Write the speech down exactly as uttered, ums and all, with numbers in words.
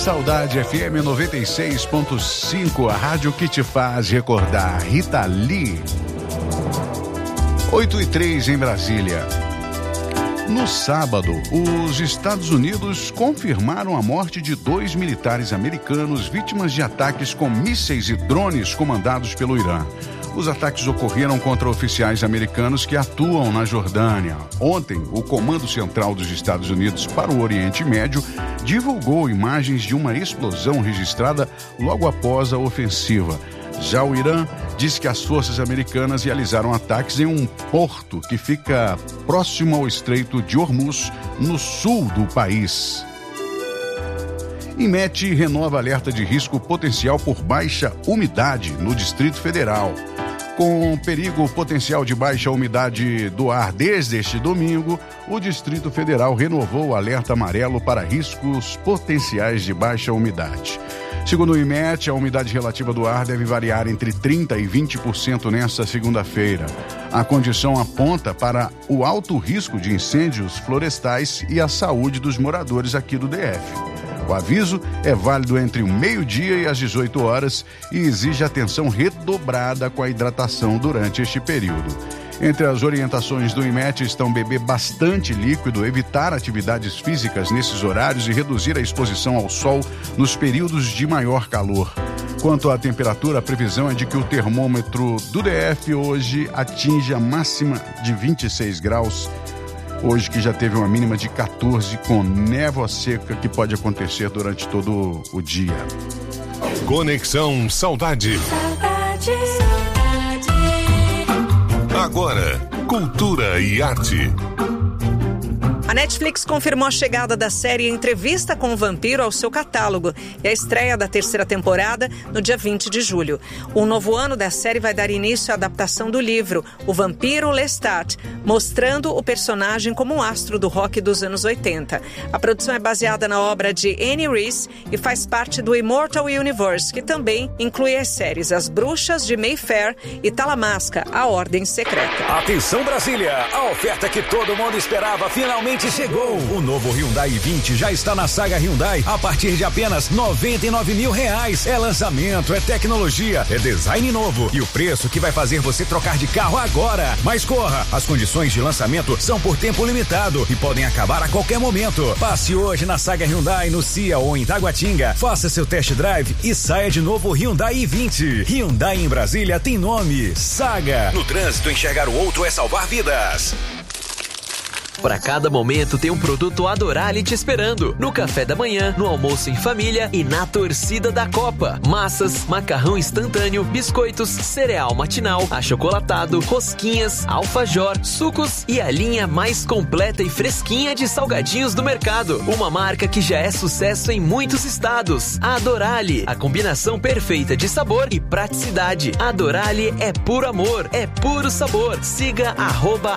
Saudade F M noventa e seis ponto cinco, a rádio que te faz recordar. Rita Lee. oito e três em Brasília. No sábado, os Estados Unidos confirmaram a morte de dois militares americanos vítimas de ataques com mísseis e drones comandados pelo Irã. Os ataques ocorreram contra oficiais americanos que atuam na Jordânia. Ontem, o Comando Central dos Estados Unidos para o Oriente Médio divulgou imagens de uma explosão registrada logo após a ofensiva. Já o Irã diz que as forças americanas realizaram ataques em um porto que fica próximo ao Estreito de Hormuz, no sul do país. INMET renova alerta de risco potencial por baixa umidade no Distrito Federal. Com perigo potencial de baixa umidade do ar desde este domingo, o Distrito Federal renovou o alerta amarelo para riscos potenciais de baixa umidade. Segundo o INMET, a umidade relativa do ar deve variar entre trinta por cento e vinte por cento nesta segunda-feira. A condição aponta para o alto risco de incêndios florestais e a saúde dos moradores aqui do D F. O aviso é válido entre o meio-dia e as dezoito horas e exige atenção redobrada com a hidratação durante este período. Entre as orientações do INMET estão beber bastante líquido, evitar atividades físicas nesses horários e reduzir a exposição ao sol nos períodos de maior calor. Quanto à temperatura, a previsão é de que o termômetro do D F hoje atinja a máxima de vinte e seis graus. Hoje que já teve uma mínima de quatorze, com névoa seca que pode acontecer durante todo o dia. Conexão Saudade. Saudade. Agora, cultura e arte. A Netflix confirmou a chegada da série Entrevista com o Vampiro ao seu catálogo e a estreia da terceira temporada no dia vinte de julho. O novo ano da série vai dar início à adaptação do livro O Vampiro Lestat, mostrando o personagem como um astro do rock dos anos oitenta. A produção é baseada na obra de Anne Rice e faz parte do Immortal Universe, que também inclui as séries As Bruxas de Mayfair e Talamasca, a Ordem Secreta. Atenção Brasília, a oferta que todo mundo esperava finalmente chegou. O novo Hyundai i vinte já está na Saga Hyundai a partir de apenas noventa e nove mil reais. É lançamento, é tecnologia, é design novo e o preço que vai fazer você trocar de carro agora. Mas corra, as condições de lançamento são por tempo limitado e podem acabar a qualquer momento. Passe hoje na Saga Hyundai no C I A ou em Taguatinga. Faça seu test drive e saia de novo Hyundai i vinte. Hyundai em Brasília tem nome, Saga. No trânsito, enxergar o outro é salvar vidas. Para cada momento tem um produto Adorale te esperando. No café da manhã, no almoço em família e na torcida da Copa. Massas, macarrão instantâneo, biscoitos, cereal matinal, achocolatado, rosquinhas, alfajor, sucos e a linha mais completa e fresquinha de salgadinhos do mercado. Uma marca que já é sucesso em muitos estados. Adorale, a combinação perfeita de sabor e praticidade. Adorale é puro amor, é puro sabor. Siga arroba